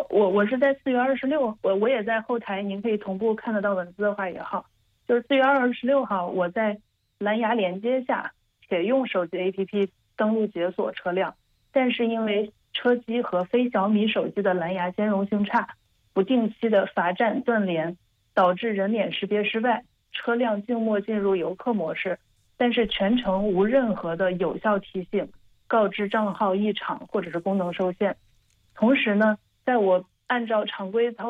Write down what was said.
我是在4月26，我也在后台，您可以同步看得到文字的话也好，就是4月26号我在蓝牙连接下且用手机 APP 登录解锁车辆，但是因为车机和非小米手机的蓝牙兼容性差，不定期的罚站断连，导致人脸识别失败，车辆静默进入游客模式，但是全程无任何的有效提醒告知账号异常或者是功能受限。同时呢，在我按照常规操